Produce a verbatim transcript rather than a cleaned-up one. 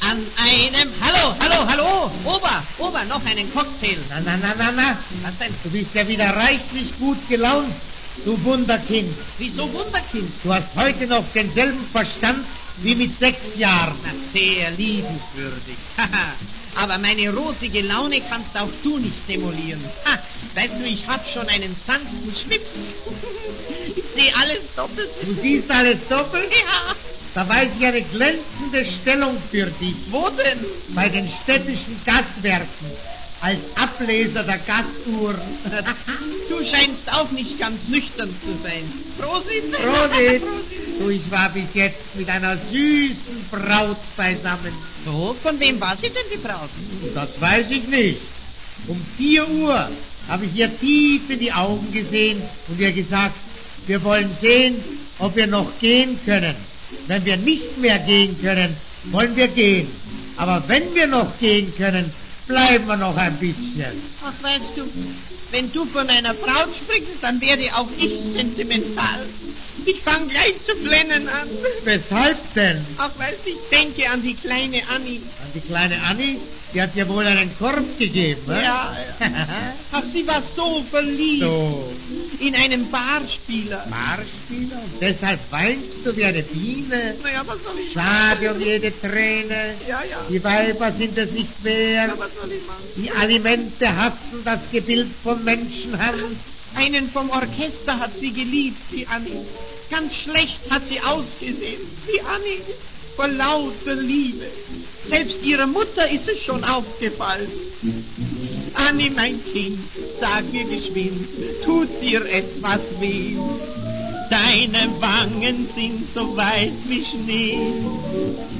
an einem... Hallo, hallo, hallo! Ober, Ober, noch einen Cocktail. Na, na, na, na, na. Was denn? Du bist ja wieder reichlich gut gelaunt, du Wunderkind. Wieso Wunderkind? Du hast heute noch denselben Verstand wie mit sechs Jahren. Na, sehr liebenswürdig. Haha. Aber meine rosige Laune kannst auch du nicht demolieren. Ha, weißt du, ich hab schon einen sanften Schnips. Ich sehe alles doppelt. Du siehst alles doppelt? Ja. Da weiß ich eine glänzende Stellung für dich. Wo denn? Bei den städtischen Gaswerken. Als Ableser der Gasuhren. Du scheinst auch nicht ganz nüchtern zu sein. Prosit! Prosit! Du, ich war bis jetzt mit einer süßen Braut beisammen. So, von wem war sie denn die Braut? Das weiß ich nicht. Um vier Uhr habe ich ihr tief in die Augen gesehen und ihr gesagt, wir wollen sehen, ob wir noch gehen können. Wenn wir nicht mehr gehen können, wollen wir gehen. Aber wenn wir noch gehen können, bleiben wir noch ein bisschen. Ach, weißt du, wenn du von einer Braut sprichst, dann werde auch ich sentimental. Ich fange gleich zu flennen an. Weshalb denn? Ach, weißt du, ich denke an die kleine Annie. An die kleine Annie? Die hat dir wohl einen Korb gegeben, ne? Ja, ach, sie war so verliebt. So. In einen Barspieler. Barspieler? Und deshalb weinst du wie eine Biene? Naja, was soll ich Schade um jede Träne. Ja, ja. Die Weiber sind es nicht wert. Ja, was soll ich machen? Die Alimente hassen das Gebild von Menschenhand. Einen vom Orchester hat sie geliebt, die Annie. Ganz schlecht hat sie ausgesehen, die Annie, vor lauter Liebe. Selbst ihrer Mutter ist es schon aufgefallen. Annie, mein Kind, sag mir geschwind, tut dir etwas weh? Deine Wangen sind so weiß wie Schnee.